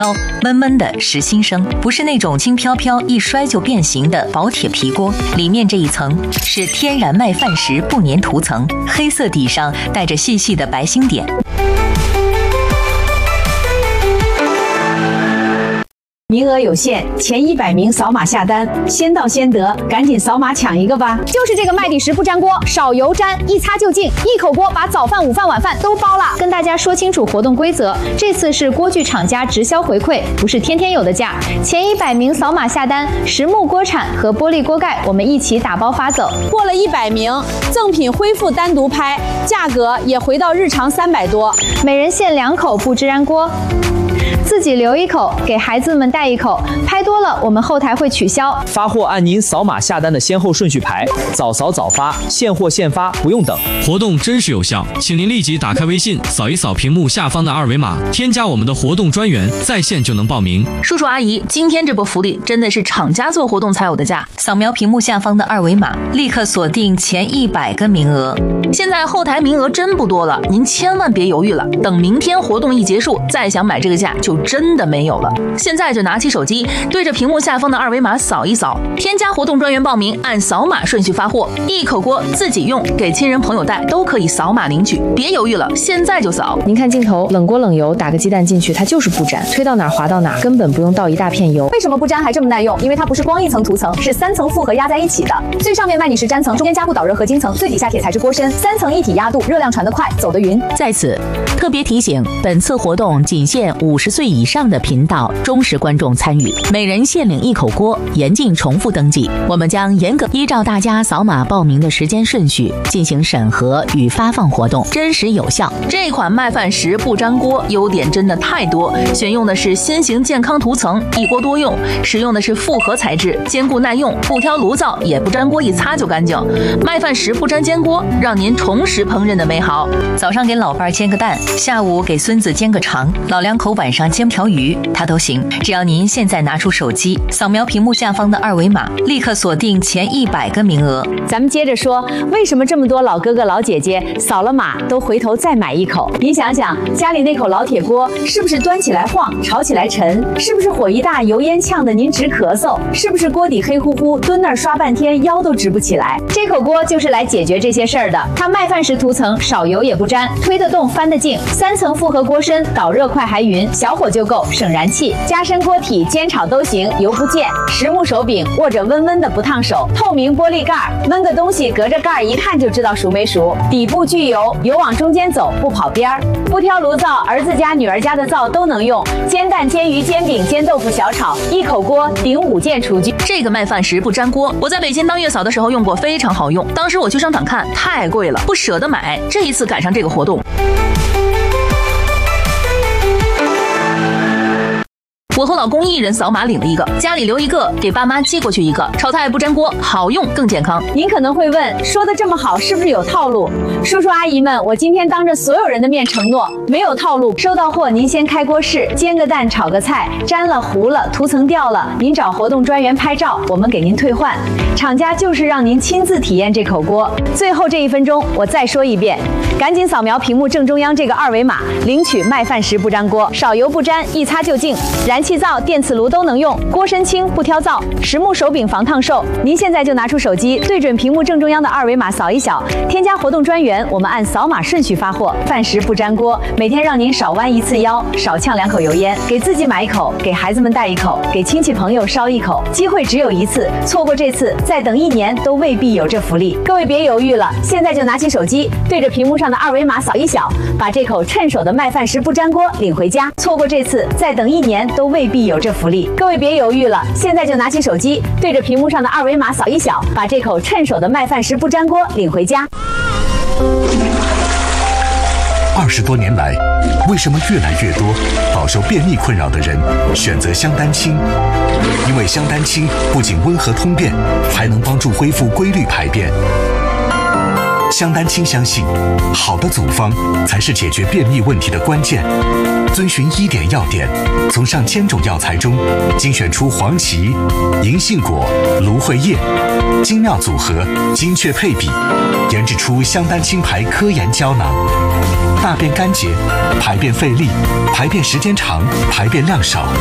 闷闷的实心声，不是那种轻飘飘一摔就变形的薄铁皮锅，里面这一层是天然麦饭石不粘涂层，黑色底上带着细细的白星点。 名额有限，前100名扫码下单，先到先得，赶紧扫码抢一个吧！ 就是这个麦底石不粘锅，少油粘，一擦就净，一口锅把早饭、午饭、晚饭都包了。跟大家说清楚活动规则，这次是锅具厂家直销回馈，不是天天有的价。前100名扫码下单，实木锅铲和玻璃锅盖我们一起打包发走。 过了100名，赠品恢复单独拍，价格也回到日常300多， 每人限2口不支燃锅。自己留1口，给孩子们带1口，拍多了我们后台会取消。 发货按您扫码下单的先后顺序排，早扫早发，现货现发，不用等。 活动真实有效，请您立即打开微信，扫一扫屏幕下方的2维码，添加我们的活动专员，在线就能报名。 叔叔阿姨，今天这波福利真的是厂家做活动才有的价，扫描屏幕下方的2维码，立刻锁定前100个名额。现在后台名额真不多了，您千万别犹豫了，等明天活动一结束，再想买这个价就真的没有了。现在就拿起手机，对着屏幕下方的2维码扫一扫，添加活动专员报名，按扫码顺序发货，一口锅自己用，给亲人朋友带都可以扫码领取，别犹豫了，现在就扫。 您看镜头，冷锅冷油，打个鸡蛋进去，它就是不粘，推到哪儿滑到哪儿，根本不用倒一大片油。 为什么不粘还这么耐用？因为它不是光一层涂层，是3层复合压在一起的。最上面麦底石粘层，中间加固导热合金层，最底下铁材质锅身，3层一体压度，热量传得快，走得匀。 在此特别提醒，本次活动仅限50岁以上的频道忠实观众参与，每人限领1口锅，严禁重复登记。我们将严格依照大家扫码报名的时间顺序进行审核与发放活动，真实有效。这款麦饭石不粘锅优点真的太多，选用的是新型健康涂层，一锅多用，使用的是复合材质，坚固耐用，不挑炉灶，也不粘锅，一擦就干净。麦饭石不粘煎锅，让您重拾烹饪的美好。早上给老伴煎个蛋，下午给孙子煎个肠，老两口晚上煎条鱼，它都行。只要您现在拿出手机，扫描屏幕下方的2维码，立刻锁定前100个名额。 咱们接着说，为什么这么多老哥哥老姐姐扫了码都回头再买1口？您想想，家里那口老铁锅是不是端起来晃，炒起来沉？是不是火一大，油烟呛得您直咳嗽？是不是锅底黑乎乎，蹲那儿刷半天腰都直不起来？这口锅就是来解决这些事儿的。它麦饭石涂层，少油也不粘，推得动翻得净，3层复合锅身，导热快还匀，小火就够，省燃气。加深锅体，煎炒都行，油不溅。实木手柄，握着温温的不烫手。透明玻璃盖儿，焖个东西隔着盖儿一看就知道熟没熟。底部聚油，油往中间走，不跑边儿。不挑炉灶，儿子家女儿家的灶都能用。煎蛋、煎鱼、煎饼、煎豆腐、小炒，一口锅顶5件厨具。这个麦饭石不粘锅，我在北京当月嫂的时候用过，非常好用。当时我去商场看，太贵了，不舍得买。这一次赶上这个活动，我和老公一人扫码领了1个，家里留1个，给爸妈寄过去1个。炒菜不粘锅，好用更健康。您可能会问，说的这么好，是不是有套路？叔叔阿姨们，我今天当着所有人的面承诺，没有套路。收到货您先开锅试，煎个蛋，炒个菜，粘了糊了，涂层掉了，您找活动专员拍照，我们给您退换。厂家就是让您亲自体验这口锅。最后这1分钟，我再说一遍，赶紧扫描屏幕正中央这个2维码，领取麦饭石不粘锅，少油不粘，一擦就净，燃气灶、电磁炉都能用，锅身轻不挑灶，实木手柄防烫手。您现在就拿出手机，对准屏幕正中央的2维码扫一扫，添加活动专员，我们按扫码顺序发货。饭石不粘锅，每天让您少弯1次腰，少呛2口油烟，给自己买1口，给孩子们带1口，给亲戚朋友烧1口。机会只有1次，错过这次，再等1年都未必有这福利。各位别犹豫了，现在就拿起手机，对着屏幕上的2维码扫一扫，把这口趁手的麦饭石不粘锅领回家。错过这次，再等1年都未必有这福利。各位别犹豫了，现在就拿起手机，对着屏幕上的2维码扫一扫，把这口趁手的麦饭石不粘锅领回家。 20多年来，为什么越来越多饱受便秘困扰的人选择香丹清？因为香丹清不仅温和通便，还能帮助恢复规律排便。香丹清相信，好的组方才是解决便秘问题的关键。遵循1点要点，从上千种药材中精选出黄芪、银杏果、芦荟叶，精妙组合，精确配比，研制出香丹清牌科研胶囊。 大便干结，排便费力，排便时间长，排便量少。